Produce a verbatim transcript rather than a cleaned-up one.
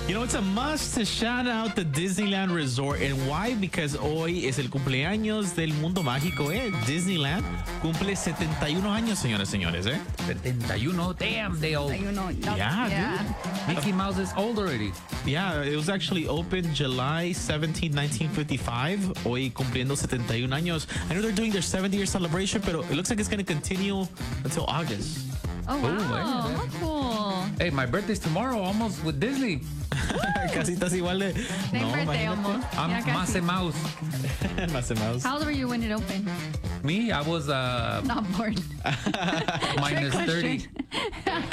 You know, it's a must to shout out the Disneyland Resort. And why? Because hoy es el cumpleaños del mundo mágico, ¿eh? Disneyland cumple setenta y uno años, señoras y señores, ¿eh? seventy-one. Damn, they old. You know, not, Yeah, yeah. Mickey Mouse is old already. Yeah, it was actually opened July seventeenth, nineteen fifty-five. Hoy cumpliendo setenta y uno años. I know they're doing their seventy year celebration, but it looks like it's going to continue until August. Oh, wow. yeah. How cool. Hey, my birthday's tomorrow, almost with Disney. Casi estás igual de... Same No, birthday imagínate. almost. I'm Yeah, casi. Masse Mouse. Más o menos. How old were you when it opened? Me, I was uh, Not born. minus Trick thirty. question.